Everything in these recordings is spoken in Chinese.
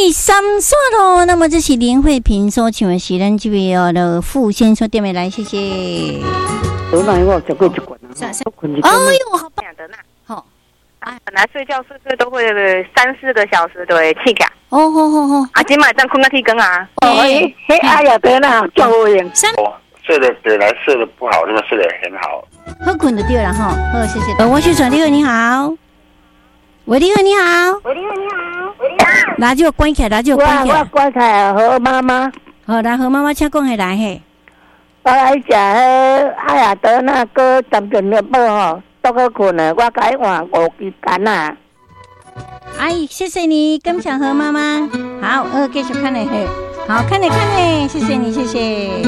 上线咯。那么这是林慧萍所唱的是咱这位的傅先生点的来，谢谢。 我那我吃过一罐啊。 哎呦，好棒的那。 好。 本来睡觉睡都会3-4个小时都会起来。 哦好好好。 啊，今晚上困到天光啊。 嘿，哎呀，对啦，叫我用。 睡得本来睡得不好，那么睡得很好。 好困就对了哈。好，谢谢。我去转你好，你好。喂，你好，你好。 喂，你好，你好。喂，你好。 radio关起来，radio关起来。 我关起来，何妈妈。 好，来何妈妈，请讲下来嘿。 我来食迄哎呀，得那个10斤的包吼，都去困了，我改换5支干啊。 阿姨，谢谢你，感谢何妈妈。好，继续看嘞嘿。好，看嘞，谢谢你，谢谢。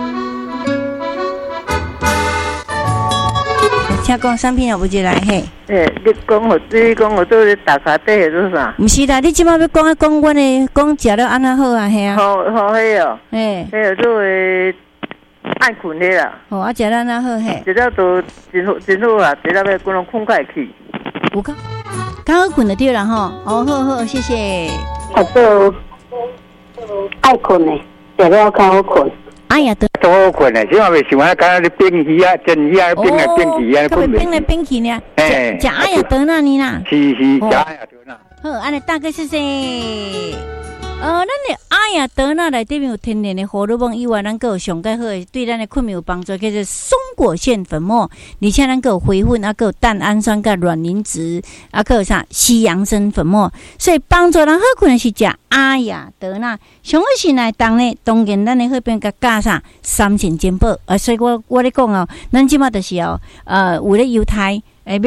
请讲商品要不就来嘿？ 你讲我做打沙底是做啥？ 不是啦，你即摆要讲我呢，讲食了安那好啊，嘿啊。 好迄哦， 嘿， 迄做爱困的啦。 好，啊，食了安那好嘿。 食了都真好啊，食了要滚困快去。 有较好困就对了吼。哦，好，谢谢。 做爱困的，食了较好困。 哎呀， 都好困的，即马袂想啊，敢若咧冰鱼啊、蒸鱼啊、冰来冰去啊， 困冰来冰去呢。食哎呀得那呢啦。 是，食哎呀得那。 好，安尼大哥谢谢。咱的哎呀得那内底面有天然的荷尔蒙以外，咱个有上介好的对咱的困眠有帮助，叫做松果腺粉末，而且咱个有回粉，个有蛋氨酸、个卵磷脂，个有啥西洋参粉末，所以帮助人好困的是食哎呀得那。上好是来当呢，当然咱的好边个加啥3层煎宝，所以我咧讲哦，咱即马就是有咧犹太。买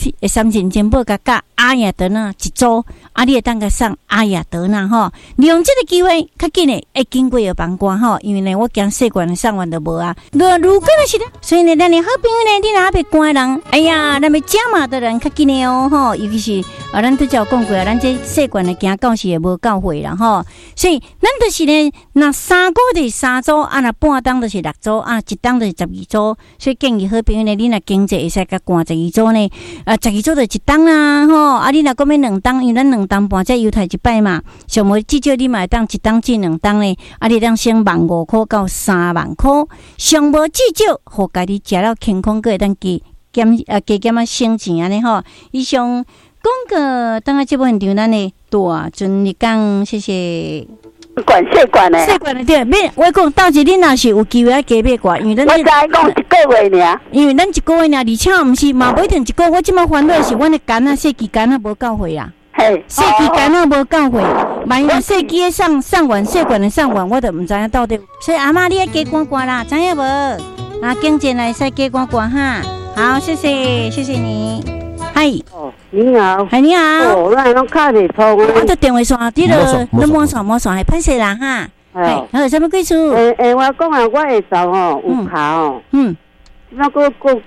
3层煎宝加阿雅德纳一组，你会当甲送阿雅德纳吼。利用这个机会，较紧的会经过药房关吼，因为呢，我惊细罐的送完就无啊。如果就是的，所以呢，咱的好朋友呢，你若还袂关的人，哎呀，咱要加码的人较紧的哦吼，尤其是咱都讲过啊，咱这细罐的行到时也无够会啦吼。所以咱就是呢，那3个就是3组，那半档就是6组，一档就是12组。所以建议好朋友呢，你若经济会使甲关12组。12组就一档啦吼，你若讲要2档，因为咱2档半才犹太一摆嘛，上无至少你嘛会当一档至2档咧，你当省15000块到3万块，上无至少，互家己食了健康，个会当加减省钱安尼吼。以上讲个，等下这部现场咱的大尊日讲，谢谢。 细罐的对，我讲到时恁若是有机会啊，加买挂，因为咱我知讲1个月尔， 因为咱1个月尔，而且毋是嘛，不一定1个月。我即马烦恼是，阮的干啊，细支干啊无够货啦。 嘿， 细支干啊无够货，万一细支的送完，细罐的送完，我就毋知影到底。所以阿嬷，你要加关啦，知影无？经济来使加关哈。好，谢谢你。嗨， 你好， 你好。 咱拢卡袂通。 我这电话线，你摸线，系歹势啦哈。好，什么贵数？ 我讲啊，我会走吼，有卡哦。那个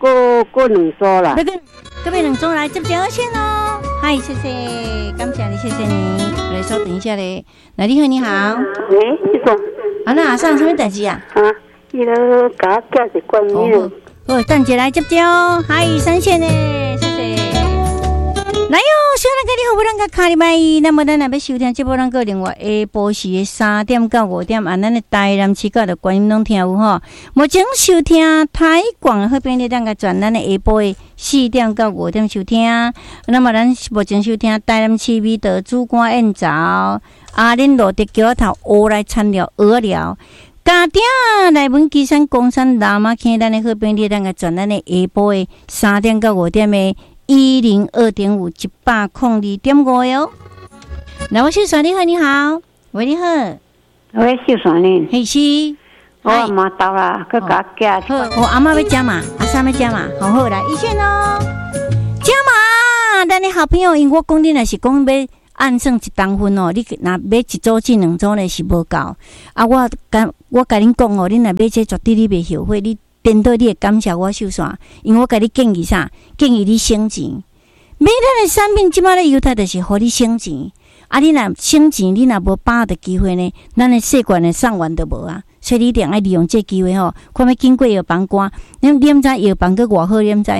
2组啦。 那个2组来接2线哦。嗨，谢谢，感谢你，谢谢你。来稍等一下嘞。来，你好。 喂，你说。 那上什么代志啊？ 伊个甲我寄一罐米。 等下来接哦。嗨，3线呢，谢谢。来哟，小人家你好，不能个卡里麦。那么咱若要收听这部咱个另外下晡时的3点到5点，咱的台南市角的观音拢听有吼。目前收听台广好边你当个转咱的下晡的4点到5点收听。那么咱目前收听台南市美德主管宴早，恁路的桥头乌来参聊鹅寮。家丁来文基山、公山、喇嘛坑，咱的好边你当个转咱的下晡的3点到5点的。102.5，102.5哟。来，我秀爽，你好，你好，喂，你好， 喂，秀爽呢？ 嘿是， 我妈到啦，去甲寄。 好，我阿妈要加码，阿三要加码，好来一线哦，加码！咱的好朋友，因为我讲你若是讲要按算1档分哦，你若买1组至2组呢是无够。我甲恁讲哦，恁若买这绝对你袂后悔，你。颠倒你会感谢我秀山，因为我甲你建议啥？建议你省钱。买咱的产品，即摆咧犹太就是互你省钱。你若省钱，你若无把握的机会呢，咱的细罐的送完都无啊。所以你一定要利用这机会吼，看要经过药房关，你毋知药房个偌好，你毋知？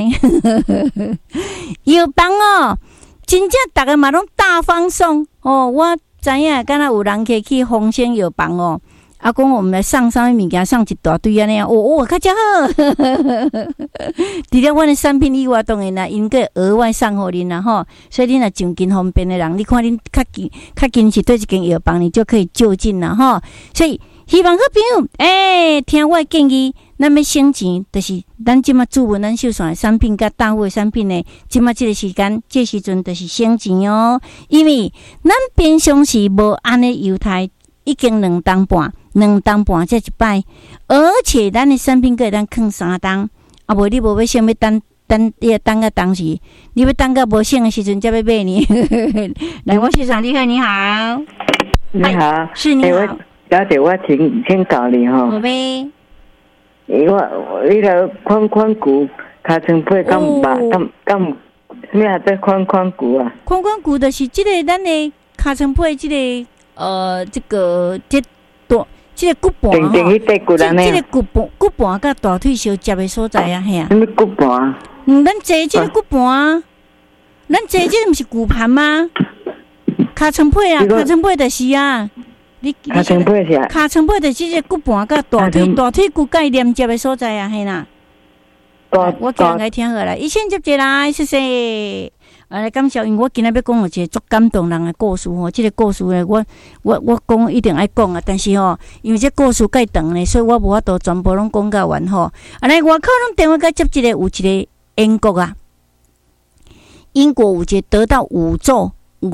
药房哦，真正逐个嘛拢大放送哦，我知影，敢若有人去丰兴药房哦。啊，讲我们来送啥物物件，送一大堆安尼啊！较真好。除了阮的产品以外，当然啦，因个额外送互恁啦吼。所以恁若上近方便的人，你看恁较近是对一间药房，你就可以就近啦吼。所以希望好朋友，听我的建议，咱要省钱，就是咱即马注文咱秀线的产品甲大户的产品呢，即马即个时间，这时阵就是省钱哦。因为咱平常时无安尼犹太，已经2档半才一摆，而且咱的产品个咱放3档，啊无你无要想要等个当时，你要等个无省的时阵才要买呢。来，我秀线，你好，你好， 你好， 是你好， 小姐，我请教你吼。 好呗。 我你个宽骨，尻川皮敢咩啊？这宽骨啊？ 宽骨就是这个咱的尻川皮，这个骨盘吼，这个骨盘甲大腿相接的所在啊，嘿啊。 什么骨盘？ 咱坐这个骨盘，咱坐这个不是骨盘吗？尻川皮啊，尻川皮就是啊。 尻川皮是啊。 尻川皮就是这个骨盘甲大腿骨盖连接的所在啊，嘿啦。我讲来听好啦，一先接起来，谢谢。感谢，因为我今仔要讲一个足感动人的故事吼。这个故事呢，我讲一定爱讲啊，但是吼，因为这故事介长呢，所以我无法度全部拢讲到完吼。来，外口拢电话甲接一个，有一个英国啊，英国有一个得到5座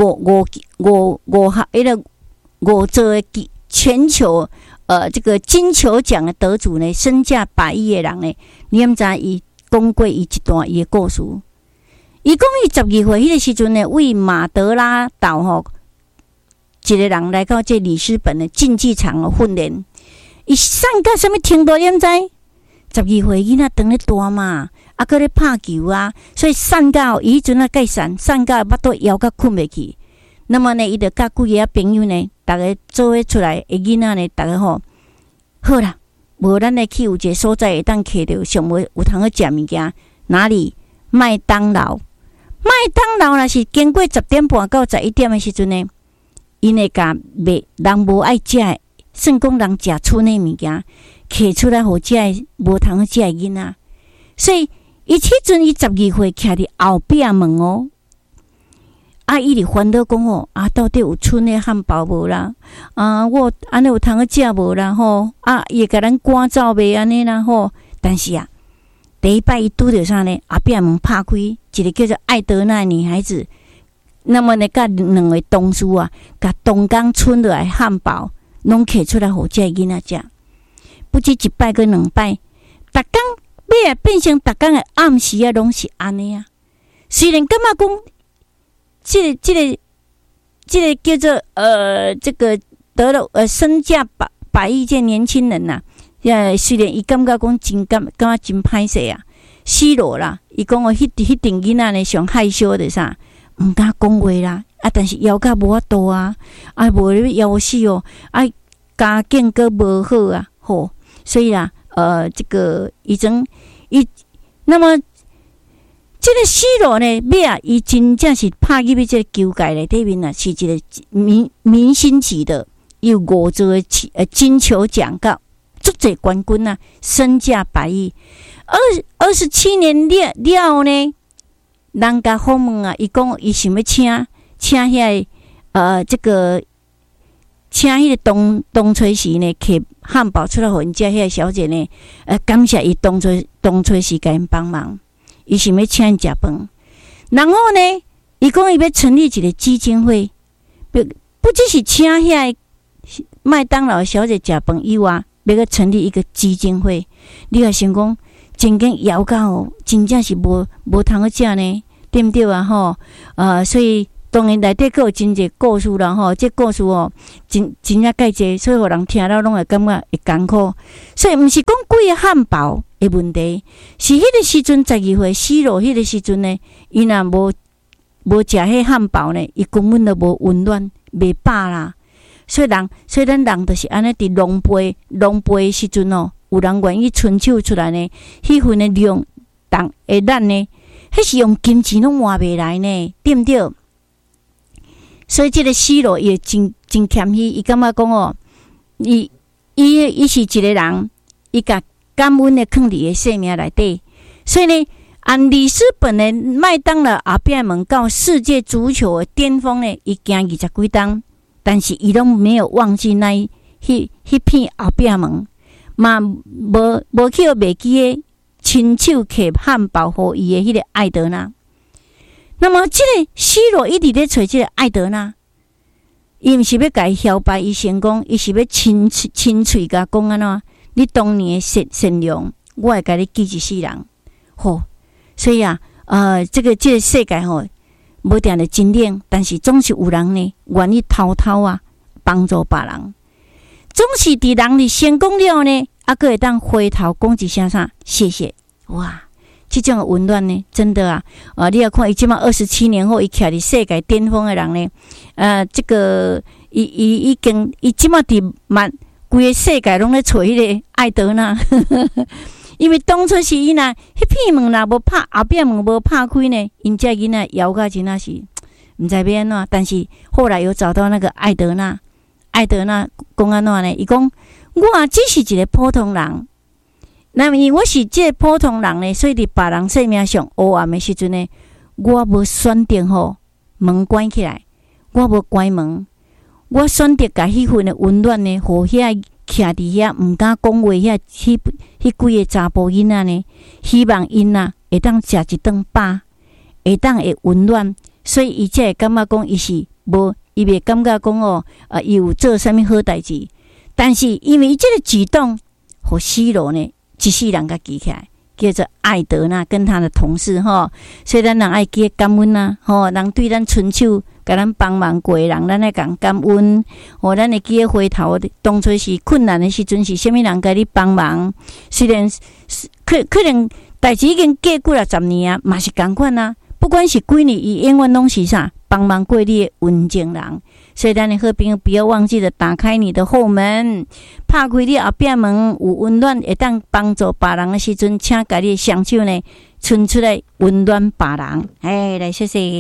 全球这个金球奖的得主呢，身价100亿的人呢，你毋知伊讲过伊一段伊的故事。伊讲伊12岁迄个时阵呢，为马德拉岛吼一个人来到这里斯本的竞技场哦训练。伊上到什么程度？你毋知？12岁囡仔当咧大嘛，啊，搁咧拍球啊，所以散到伊迄阵啊，介散到巴肚枵甲困袂去。那么呢，伊就甲几个朋友呢，逐个做伙出来，囡仔呢，逐个吼好啦，无咱来去有一个所在会当摕到上无有通去食物件，哪里？麦当劳若是经过10点半到11点的时阵呢，因会甲卖人无爱食的，算讲人食剩的物件，摕出来互食的无通食的囡仔。所以伊迄阵伊12岁徛伫后壁问哦，伊伫烦恼讲吼，到底有剩的汉堡无啦？我安尼有通去食无啦？吼，伊会甲咱赶走袂安尼啦？吼，但是第一摆伊拄着啥呢？后壁门拍开，一个叫做艾德娜的女孩子。那么呢，甲2位同事甲东港剩落来汉堡，拢摕出来互这囡仔食。不止1摆，跟2摆，逐工尾变成逐工的暗时拢是安尼啊。虽然感觉讲，这个叫做这个得了身价100亿这年轻人呐。虽然伊感觉讲感觉真歹势啊，失落啦。伊讲迄阵囡仔呢上害羞的啥，毋敢讲话啦。但是枵甲无法度啊，无咧枵死哦，家境阁无好啊，吼。所以啦，这个那么这个失落呢，伊真正是拍入去这个球界内底面啊，是一个明星级的，有5座的金球奖甲。足侪冠军啊，身价100亿，27年了呢，人家访问啊，伊讲伊想要请遐这个请迄个东吹时呢，摕汉堡出来互因食，遐小姐呢，感谢伊东吹时甲因帮忙，伊想要请因食饭，然后呢，伊讲伊要成立一个基金会，不只是请遐麦当劳小姐食饭以外。要个成立一个基金会，你也想讲，真经枵到，真正是无通去食呢，对不对啊？吼，所以当然内底佫有真侪故事啦，吼，这故事真正介济，所以互人听了拢会感觉会艰苦。所以毋是讲贵个汉堡的问题，是迄个时阵12岁失落迄个时阵呢，伊若无食迄汉堡呢，伊根本就无温暖，袂饱啦。所以咱人就是安尼伫龙杯时阵哦，有人愿意伸手出来呢，迄份的量，咱呢，迄是用金钱拢换袂来呢，对不对？所以这个失落也真谦虚，伊感觉讲哦，伊是一个人，伊甲感恩的放伫伊生命内底，所以呢，按里斯本的麦当劳后壁门到世界足球的巅峰呢，伊行20几档，但是伊拢没有忘记迄片后壁门，嘛无去袂记的亲手刻汉堡互伊的迄个艾德娜。那么，这个 C 罗一直咧找这个艾德娜，伊毋是要甲伊摇摆伊成功，伊是要亲嘴甲讲安怎？你当年的善良，我会甲你记一世人。吼，所以啊，这个世界吼，无定的真冷，但是总是有人呢，愿意偷偷啊帮助别人。总是伫人哋成功了呢，还会当回头讲一声啥谢谢。哇！这种的温暖呢，真的啊，你要看伊即马27年后，伊徛伫世界巅峰的人呢，这个伊即马伫规个世界拢咧找迄个艾德娜，因为当初是伊若迄片门若无拍，后壁门无拍开呢，因遮囡仔摇甲真正是毋知要安怎，但是后来有找到那个艾德娜讲安怎呢？伊讲我只是一个普通人。那么，因为我是这个普通人呢，所以伫别人生命上黑暗的时阵呢，我无选择吼门关起来，我无关门，我选择甲迄份的温暖呢，互遐徛伫遐毋敢讲话遐迄几个查甫囡仔呢，希望因会当食一顿饱，会当会温暖，所以伊才会感觉讲伊是无，伊袂感觉讲伊有做啥物好代志，但是因为伊这个举动，互C罗呢。一世人甲记起来，叫做艾德娜跟他的同事吼，所以咱人爱记感恩啊，吼，人对咱伸手，甲咱帮忙过的人，咱爱讲感恩，吼，咱会记回头，当初是困难的时阵，是虾米人甲你帮忙？虽然可能代志已经过几啊10年啊，嘛是共款啊。不管是几年，伊永远拢是啥帮忙过你的温情人。所以咱的好朋友不要忘记了打开你的后门，拍开你后壁门，有温暖会当帮助别人的时阵，请甲你的双手呢伸出来温暖别人。来谢谢。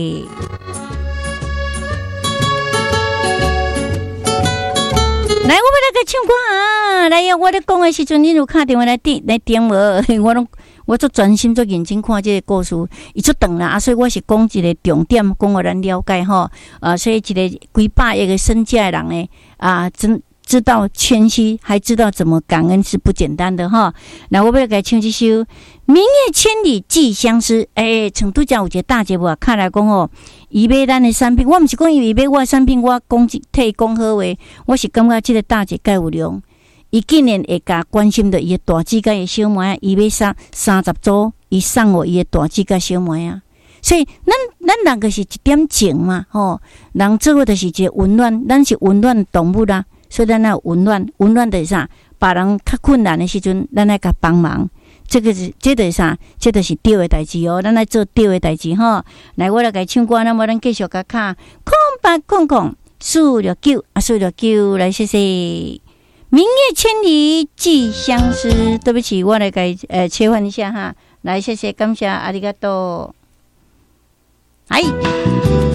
来，我要来个唱歌啊！来，我咧讲的时阵，你有打电话来点无？我做专心做认真看这个故事，伊出长啦，所以我是讲一个重点，讲互咱了解吼。所以一个几百亿个身价的人呢，真知道谦虚，还知道怎么感恩是不简单的哈。那我要来唱这首《明月千里寄相思》。成都有一个大姐夫看来讲哦，伊买咱的产品，我毋是讲伊买我的产品，我替伊讲好话，我是感觉这个大姐介有良。伊竟然会甲关心到伊的大姊甲的小妹啊，伊要30组，伊送互伊的大姊甲小妹啊。所以咱人个是一点情嘛，吼，人做伙就是一个温暖，咱是温暖的动物啦。所以咱要温暖就是啥？别人较困难的时阵，咱来甲帮忙。这就是啥？这就是对的代志哦。咱来做对的代志吼。来，我来甲唱歌，那么咱继续甲卡空八空空469，469来谢谢。明月千里寄相思，对不起，我来给切换一下哈，来谢谢，感谢，阿里嘎多，哎。